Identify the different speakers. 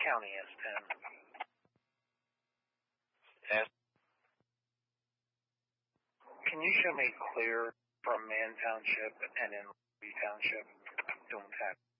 Speaker 1: County S10.
Speaker 2: S.
Speaker 1: Can you show me clear from Mann Township and in Lee Township? Doing tax.